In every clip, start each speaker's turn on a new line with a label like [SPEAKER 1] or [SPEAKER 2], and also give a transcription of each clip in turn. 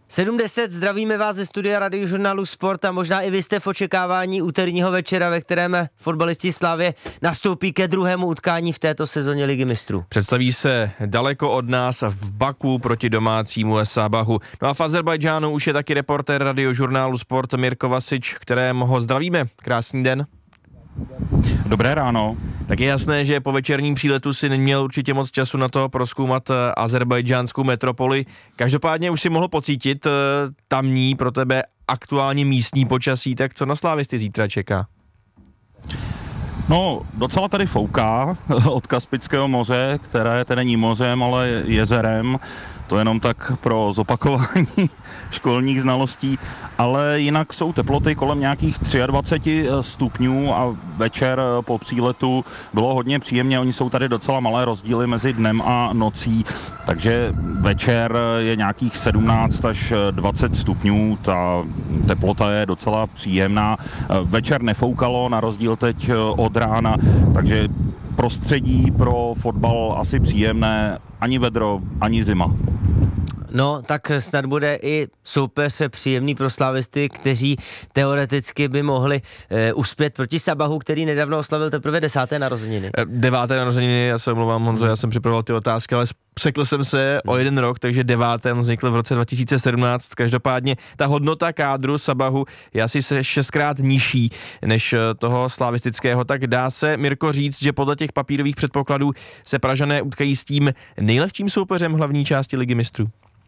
[SPEAKER 1] 7:10, zdravíme vás ze studia Radiožurnálu Sport a možná i vy jste v očekávání úterního večera, ve kterém fotbalisti Slavie nastoupí ke druhému utkání v této sezóně Ligy mistrů.
[SPEAKER 2] Představí se daleko od nás v Baku proti domácímu Sabahu. No a v Azerbajdžánu už je taky reportér Radiožurnálu Sport Mirko Vasič, kterému ho zdravíme. Krásný den.
[SPEAKER 3] Dobré ráno.
[SPEAKER 2] Tak je jasné, že po večerním příletu si neměl určitě moc času na to prozkoumat azerbajdžánskou metropoli. Každopádně už si mohl pocítit tamní pro tebe aktuálně místní počasí, tak co na slávisty zítra čeká?
[SPEAKER 3] No, docela tady fouká od Kaspického moře, které to není mořem, ale jezerem. To jenom tak pro zopakování školních znalostí, ale jinak jsou teploty kolem nějakých 23 stupňů a večer po příletu bylo hodně příjemně. Oni jsou tady docela malé rozdíly mezi dnem a nocí, takže večer je nějakých 17 až 20 stupňů, ta teplota je docela příjemná. Večer nefoukalo, na rozdíl teď od rána, takže prostředí pro fotbal asi příjemné, ani vedro, ani zima.
[SPEAKER 1] No, tak snad bude i soupeř příjemný pro slavisty, kteří teoreticky by mohli uspět proti Sabahu, který nedávno oslavil teprve 10. narozeniny.
[SPEAKER 2] 9. narozeniny, já se omlouvám, Honzo, já jsem připravoval ty otázky, ale překl jsem se o jeden rok, takže 9. vznikl v roce 2017. Každopádně ta hodnota kádru Sabahu je asi 6krát nižší než toho slavistického, tak dá se, Mirko, říct, že podle těch papírových předpokladů se Pražané utkají s tím nejlehčím soupeřem hlavní části Ligy mistrů?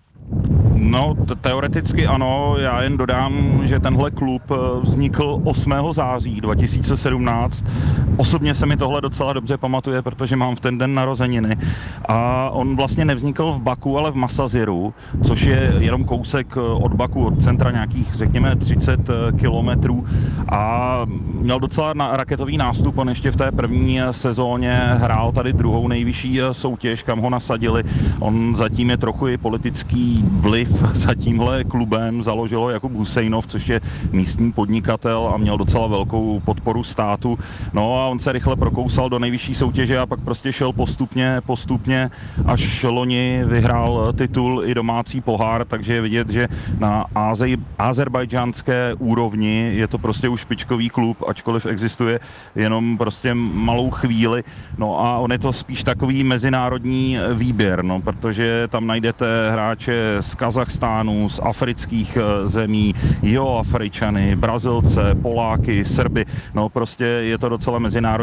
[SPEAKER 3] No, teoreticky ano, já jen dodám, že tenhle klub vznikl 8. září 2017. Osobně se mi tohle docela dobře pamatuje, protože mám v ten den narozeniny. A on vlastně nevznikl v Baku, ale v Masaziru, což je jenom kousek od Baku, od centra nějakých, řekněme, 30 kilometrů. A měl docela raketový nástup, on ještě v té první sezóně hrál tady druhou nejvyšší soutěž, kam ho nasadili. On zatím je trochu i politický vliv za tímhle klubem založilo Jakub Husejnov, což je místní podnikatel a měl docela velkou podporu státu. No a on se rychle prokousal do nejvyšší soutěže a pak prostě šel postupně, až loni vyhrál titul i domácí pohár, takže je vidět, že na azerbajdžánské úrovni je to prostě už špičkový klub, ačkoliv existuje jenom prostě malou chvíli. No a on je to spíš takový mezinárodní výběr, no, protože tam najdete hráče z Kazachstánu, z afrických zemí, Jihoafričany, Brazilce, Poláky, Srby, no prostě je to docela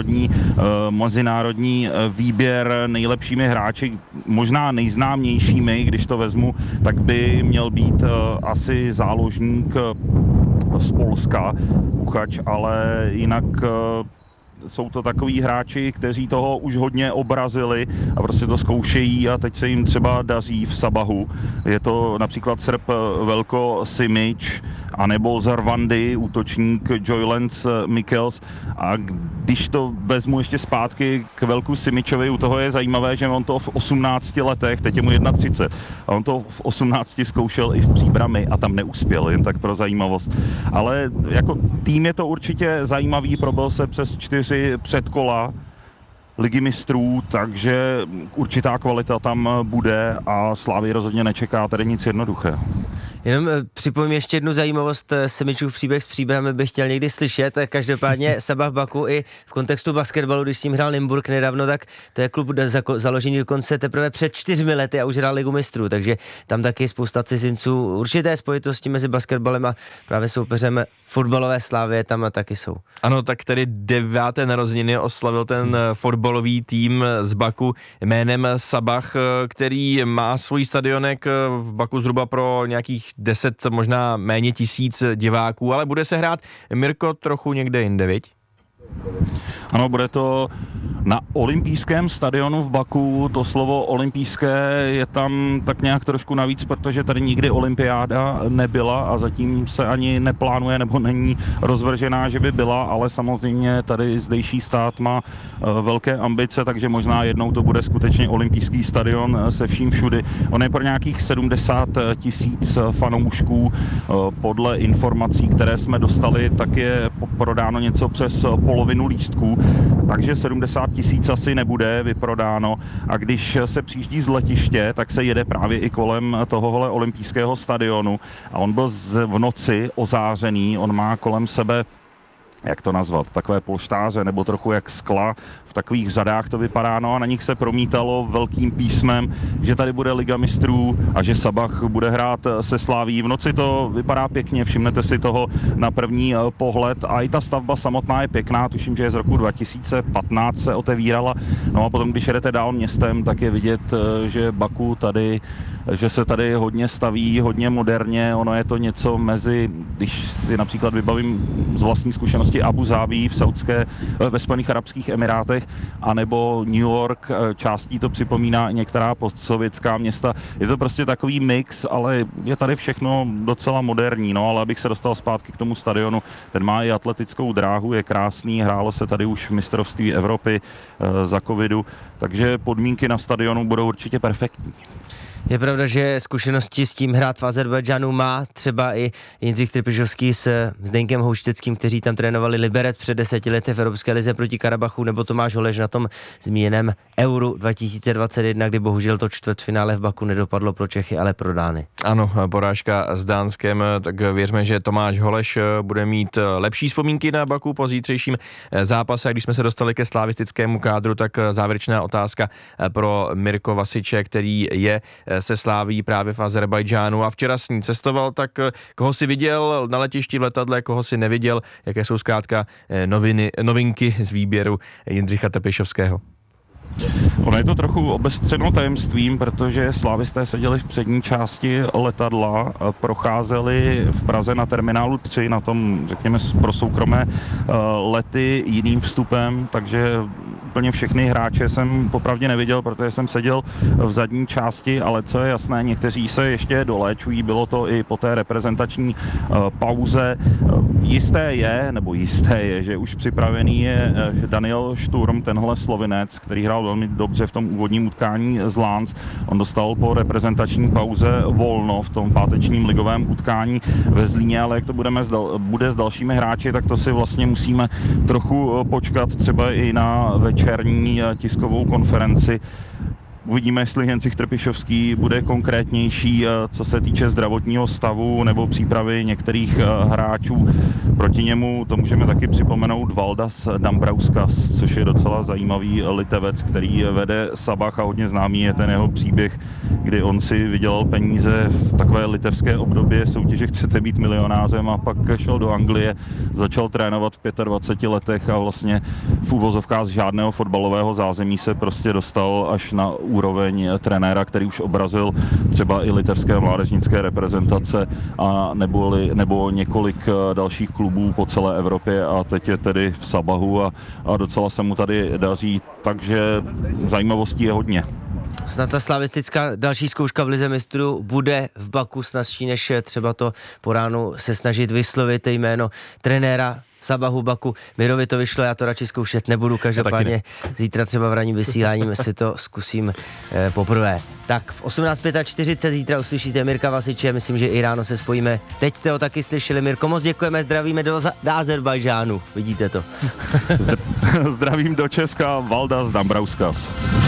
[SPEAKER 3] mezinárodní výběr. Nejlepšími hráči, možná nejznámějšími, když to vezmu, tak by měl být asi záložník z Polska, Kuchač, ale jinak jsou to takový hráči, kteří toho už hodně obrazili a prostě to zkoušejí a teď se jim třeba daří v Sabahu. Je to například Srb Velko Simic, anebo z Rwandy útočník Joylens Mikkels. A když to vezmu ještě zpátky k Velku Simičovi, u toho je zajímavé, že on to v 18 letech, teď je mu 31, a on to v 18 zkoušel i v Příbrami a tam neuspěl, jen tak pro zajímavost. Ale jako tým je to určitě zajímavý, probil se přes 4 předkola Ligy mistrů, takže určitá kvalita tam bude a Slavii rozhodně nečeká tady nic jednoduchého.
[SPEAKER 1] Jenom připomím ještě jednu zajímavost, Simičův příběh s Příbrami bych chtěl někdy slyšet, každopádně Sabah Baku i v kontextu basketbalu, když s ním hrál Nymburk nedávno, tak to je klub založený dokonce teprve před 4 lety a už hrál Ligu mistrů, takže tam taky spousta cizinců, určité spojitosti mezi basketbalem a právě soupeřem fotbalové Slavie tam taky jsou.
[SPEAKER 2] Ano, tak tedy 9. narozeniny oslavil ten fotbalový tým z Baku jménem Sabah, který má svůj stadionek v Baku zhruba pro nějakých 10, možná méně tisíc diváků, ale bude se hrát, Mirko, trochu někde jinde, viď?
[SPEAKER 3] Ano, bude to na olympijském stadionu v Baku. To slovo olympijské je tam tak nějak trošku navíc, protože tady nikdy olympiáda nebyla a zatím se ani neplánuje nebo není rozvržená, že by byla, ale samozřejmě tady zdejší stát má velké ambice, takže možná jednou to bude skutečně olympijský stadion se vším všudy. On je pro nějakých 70 000 fanoušků. Podle informací, které jsme dostali, tak je prodáno něco přes 500 polovinu lístků, takže 70 000 asi nebude vyprodáno a když se přijíždí z letiště, tak se jede právě i kolem tohohle olympijského stadionu a on byl v noci ozářený, on má kolem sebe, jak to nazvat, takové polštáře nebo trochu jak skla, v takových řadách to vypadá, no a na nich se promítalo velkým písmem, že tady bude Liga mistrů a že Sabah bude hrát se Slaví. V noci to vypadá pěkně, všimnete si toho na první pohled a i ta stavba samotná je pěkná, tuším, že je z roku 2015 se otevírala, no a potom, když jedete dál městem, tak je vidět, že Baku tady, že se tady hodně staví, hodně moderně, ono je to něco mezi, když si například vybavím z vlastní zkušenosti Abu Zabí ve Spojených arabských emirátech, anebo New York, částí to připomíná některá postsovětská města. Je to prostě takový mix, ale je tady všechno docela moderní, no, ale abych se dostal zpátky k tomu stadionu, ten má i atletickou dráhu, je krásný, hrálo se tady už v mistrovství Evropy za covidu, takže podmínky na stadionu budou určitě perfektní.
[SPEAKER 1] Je pravda, že zkušenosti s tím hrát v Azerbajdžánu má třeba i Jindřich Trpišovský s Zdeňkem Houšteckým, kteří tam trénovali Liberec před 10 lety v Evropské lize proti Karabachu, nebo Tomáš Holeš na tom zmíněném Euru 2021, kdy bohužel to čtvrtfinále v Baku nedopadlo pro Čechy, ale pro Dány.
[SPEAKER 2] Ano, porážka s Dánskem, tak věřme, že Tomáš Holeš bude mít lepší vzpomínky na Baku po zítřejším zápase. A když jsme se dostali ke slavistickému kádru, tak závěrečná otázka pro Mirko Vasiče, který je se Sláví právě v Azerbajdžánu a včera s ní cestoval, tak koho si viděl na letišti v letadle, koho si neviděl, jaké jsou zkrátka novinky z výběru Jindřicha Trpišovského?
[SPEAKER 3] Ono je to trochu obestřeno tajemstvím, protože slávisté seděli v přední části letadla, procházeli v Praze na terminálu 3, na tom, řekněme, pro soukromé lety jiným vstupem, takže úplně všechny hráče jsem popravdě neviděl, protože jsem seděl v zadní části, ale co je jasné, někteří se ještě doléčují, bylo to i po té reprezentační pauze. Jisté je, že už připravený je Daniel Šturm, tenhle Slovinec, který hrál velmi dobře v tom úvodním utkání z Lans. On dostal po reprezentační pauze volno v tom pátečním ligovém utkání ve Zlíně, ale jak to bude s dalšími hráči, tak to si vlastně musíme trochu počkat třeba i na večerní tiskovou konferenci. Uvidíme, jestli Jindřich Trpišovský bude konkrétnější, co se týče zdravotního stavu nebo přípravy některých hráčů. Proti němu to můžeme taky připomenout Valdas Dambrauskas, což je docela zajímavý Litevec, který vede Sabah a hodně známý je ten jeho příběh, kdy on si vydělal peníze v takové litevské období soutěže Chcete být milionářem a pak šel do Anglie, začal trénovat v 25 letech a vlastně v uvozovkách z žádného fotbalového zázemí se prostě dostal až na úroveň trenéra, který už obrazil třeba i litevské mládežnické reprezentace a nebo několik dalších klubů po celé Evropě a teď je tedy v Sabahu a docela se mu tady daří, takže zajímavostí je hodně.
[SPEAKER 1] Snad ta slavistická další zkouška v Lize mistrů bude v Baku snazší, než třeba to po ránu se snažit vyslovit jméno trenéra Sabahu Baku. Mirovi to vyšlo, já to radši zkoušet nebudu, každopádně zítra třeba v ranním vysílání si to zkusím poprvé. Tak v 18:45 zítra uslyšíte Mirka Vasiče, myslím, že i ráno se spojíme. Teď jste ho taky slyšeli, Mirko, moc děkujeme, zdravíme do Azerbajdžánu, vidíte to.
[SPEAKER 3] Zdravím do Česka, Valdas Dambrauskas.